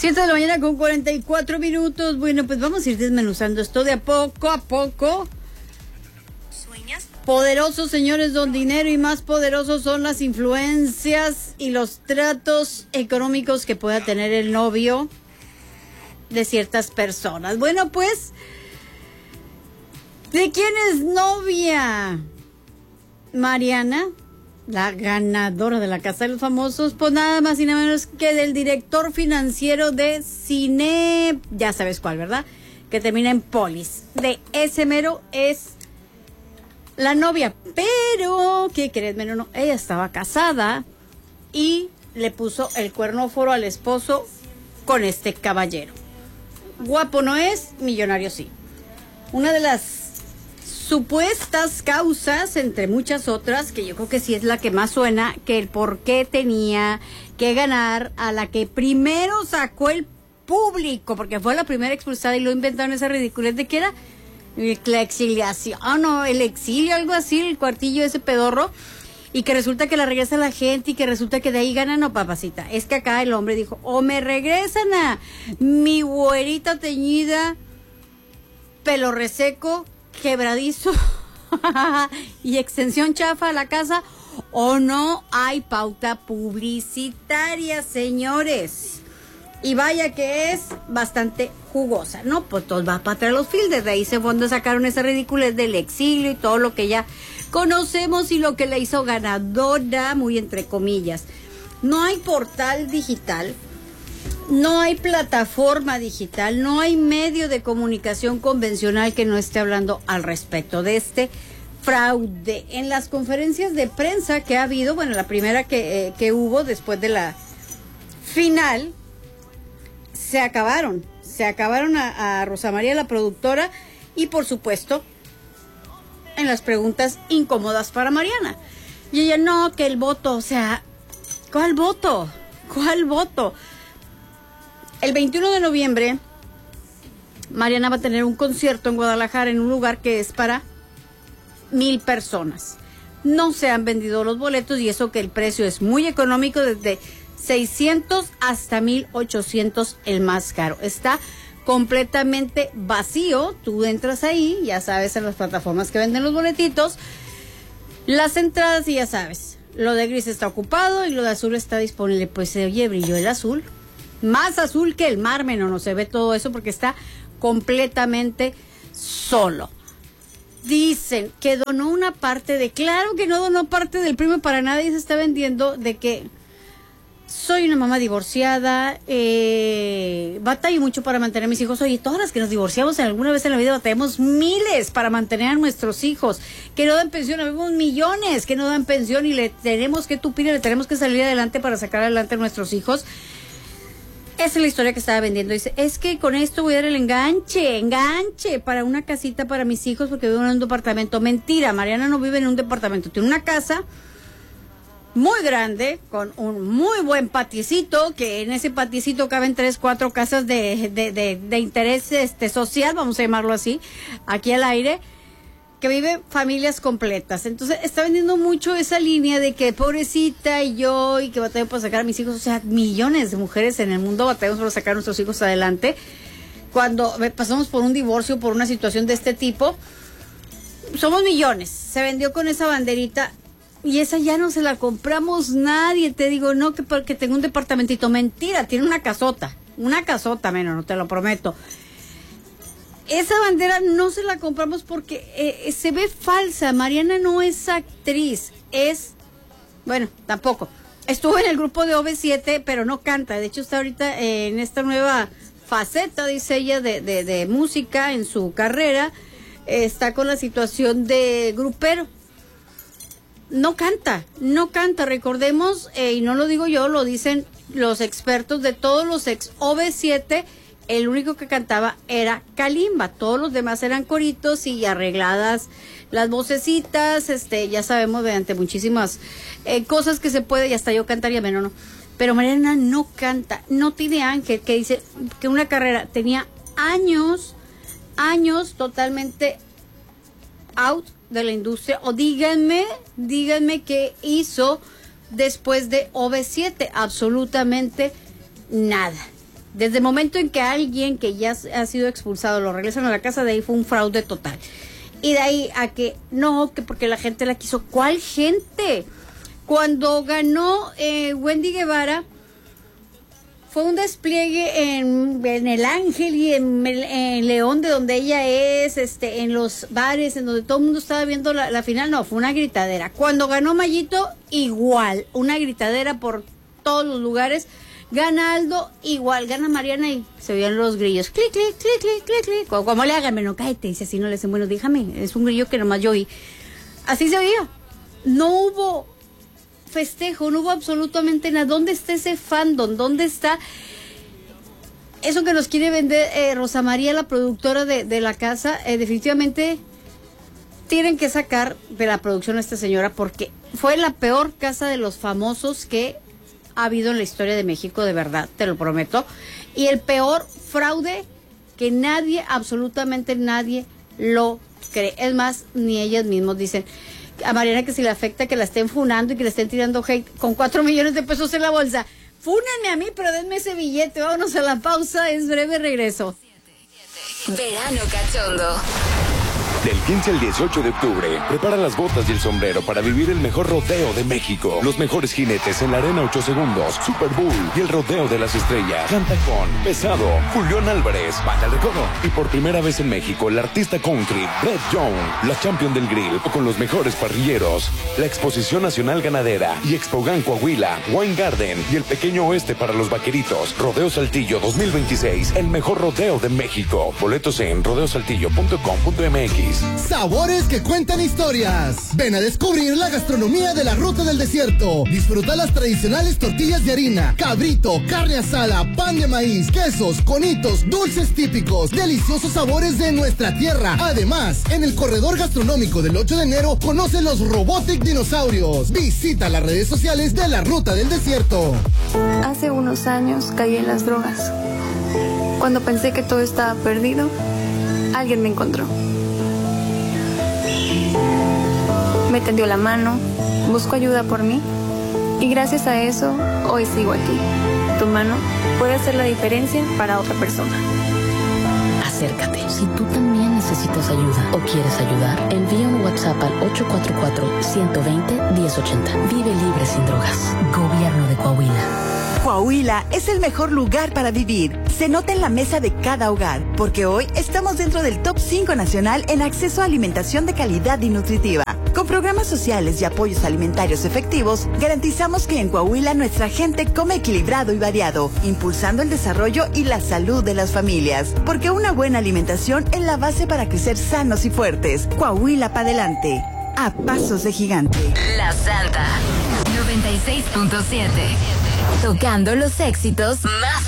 7 de la mañana con 44 minutos. Bueno, pues vamos a ir desmenuzando esto de a poco. ¿Sueñas? Poderosos, señores, don dinero y más poderosos son las influencias y los tratos económicos que pueda tener el novio de ciertas personas. Bueno, pues, ¿de quién es novia? Mariana, la ganadora de la Casa de los Famosos, pues nada más y nada menos que del director financiero de Cine, ya sabes cuál, ¿verdad? Que termina en Polis. De ese mero es la novia. Pero, ¿qué crees? Bueno, no, ella estaba casada y le puso el cuernóforo al esposo con este caballero. Guapo no es, millonario sí. Una de las supuestas causas, entre muchas otras, que yo creo que sí es la que más suena, que el por qué tenía que ganar a la que primero sacó el público, porque fue la primera expulsada y lo inventaron esa ridiculez de que era la exiliación, no, el exilio, algo así, el cuartillo ese pedorro, y que resulta que la regresa la gente y que resulta que de ahí ganan, no, papacita. Es que acá el hombre dijo, o me regresan a mi güerita teñida, pelo reseco, quebradizo y extensión chafa a la casa, o no hay pauta publicitaria, señores. Y vaya que es bastante jugosa, ¿no? Pues todo va para atrás los fildes. De ahí se fue donde sacaron esa ridiculez del exilio y todo lo que ya conocemos y lo que le hizo ganadora, muy entre comillas. No hay portal digital, no hay plataforma digital, no hay medio de comunicación convencional que no esté hablando al respecto de este fraude. En las conferencias de prensa que ha habido, bueno, la primera que hubo después de la final, se acabaron a Rosa María, la productora, y por supuesto en las preguntas incómodas para Mariana. Y ella, no, que el voto, o sea, ¿cuál voto? ¿Cuál voto? El 21 de noviembre, Mariana va a tener un concierto en Guadalajara en un lugar que es para 1,000 personas. No se han vendido los boletos y eso que el precio es muy económico, desde 600 hasta 1,800 el más caro. Está completamente vacío. Tú entras ahí, ya sabes, en las plataformas que venden los boletitos, las entradas y ya sabes, lo de gris está ocupado y lo de azul está disponible. Pues oye, brilló el azul. Más azul que el mar, no se ve todo eso porque está completamente solo. Dicen que donó una parte claro que no donó parte del premio para nada y se está vendiendo de que soy una mamá divorciada, batallo mucho para mantener a mis hijos. Oye, todas las que nos divorciamos en alguna vez en la vida batallamos miles para mantener a nuestros hijos, que no dan pensión, habemos millones que no dan pensión y le tenemos que tupir y le tenemos que salir adelante para sacar adelante a nuestros hijos. Esa es la historia que estaba vendiendo. Dice, es que con esto voy a dar el enganche para una casita para mis hijos porque vivo en un departamento. Mentira, Mariana no vive en un departamento, tiene una casa muy grande, con un muy buen paticito, que en ese paticito caben 3, 4 casas de interés social, vamos a llamarlo así, aquí al aire, que viven familias completas. Entonces está vendiendo mucho esa línea de que pobrecita y yo, y que batallo para sacar a mis hijos. O sea, millones de mujeres en el mundo batallamos para sacar a nuestros hijos adelante. Cuando pasamos por un divorcio, por una situación de este tipo, somos millones. Se vendió con esa banderita y esa ya no se la compramos nadie. Te digo, no, que porque tengo un departamentito. Mentira, tiene una casota, menos, no te lo prometo. Esa bandera no se la compramos porque se ve falsa. Mariana no es actriz, bueno, tampoco. Estuvo en el grupo de OV7, pero no canta. De hecho, está ahorita en esta nueva faceta, dice ella, de música en su carrera. Está con la situación de grupero. No canta. Recordemos, y no lo digo yo, lo dicen los expertos de todos los ex OV7, el único que cantaba era Kalimba, todos los demás eran coritos y arregladas las vocecitas, ya sabemos mediante muchísimas cosas que se puede, y hasta yo cantaría menos, ¿no? Pero Mariana no canta, no tiene ángel, que dice que una carrera tenía años totalmente out de la industria, o díganme qué hizo después de OV7, absolutamente nada. Desde el momento en que alguien que ya ha sido expulsado lo regresan a la casa, de ahí fue un fraude total. Y de ahí a que no, que porque la gente la quiso. ¿Cuál gente? Cuando ganó Wendy Guevara, fue un despliegue en el Ángel y en León, de donde ella es, en los bares, en donde todo el mundo estaba viendo la final. No, fue una gritadera. Cuando ganó Mayito, igual, una gritadera por todos los lugares. Gana Aldo, igual, gana Mariana y se oían los grillos. Clic, clic, clic, clic, clic, clic. Como le hagan, no, cállate, dice así, no le dicen, bueno, déjame, es un grillo que nomás yo oí. Así se oía. No hubo festejo, no hubo absolutamente nada. ¿Dónde está ese fandom? ¿Dónde está eso que nos quiere vender Rosa María, la productora de la casa? Definitivamente tienen que sacar de la producción a esta señora, porque fue la peor casa de los famosos que ha habido en la historia de México, de verdad, te lo prometo. Y el peor fraude que nadie, absolutamente nadie lo cree. Es más, ni ellas mismos dicen a Mariana que si le afecta que la estén funando y que le estén tirando hate con 4 millones de pesos en la bolsa. Fúnenme a mí, pero denme ese billete. Vámonos a la pausa, es breve regreso. Verano cachondo. Del 15 al 18 de octubre, prepara las botas y el sombrero para vivir el mejor rodeo de México. Los mejores jinetes en la Arena 8 Segundos, Super Bowl y el Rodeo de las Estrellas. Canta con Pesado, Julián Álvarez, Banda El Recodo. Y por primera vez en México, el artista country, Brett Young, la champion del grill, con los mejores parrilleros. La Exposición Nacional Ganadera y Expogan Coahuila, Wine Garden y el Pequeño Oeste para los Vaqueritos. Rodeo Saltillo 2026, el mejor rodeo de México. Boletos en rodeosaltillo.com.mx. Sabores que cuentan historias. Ven a descubrir la gastronomía de la Ruta del Desierto. Disfruta las tradicionales tortillas de harina, cabrito, carne asada, pan de maíz, quesos, conitos, dulces típicos, deliciosos sabores de nuestra tierra. Además, en el corredor gastronómico del 8 de enero, conoce los Robotic Dinosaurios. Visita las redes sociales de la Ruta del Desierto. Hace unos años caí en las drogas. Cuando pensé que todo estaba perdido, alguien me encontró. Me tendió la mano, buscó ayuda por mí y gracias a eso hoy sigo aquí. Tu mano puede hacer la diferencia para otra persona. Acércate. Si tú también necesitas ayuda o quieres ayudar, envía un WhatsApp al 844-120-1080. Vive libre sin drogas. Gobierno de Coahuila. Coahuila es el mejor lugar para vivir. Se nota en la mesa de cada hogar, porque hoy estamos dentro del top 5 nacional en acceso a alimentación de calidad y nutritiva. Con programas sociales y apoyos alimentarios efectivos, garantizamos que en Coahuila nuestra gente come equilibrado y variado, impulsando el desarrollo y la salud de las familias. Porque una buena alimentación es la base para crecer sanos y fuertes. Coahuila para adelante, a pasos de gigante. La Santa 96.7. Tocando los éxitos más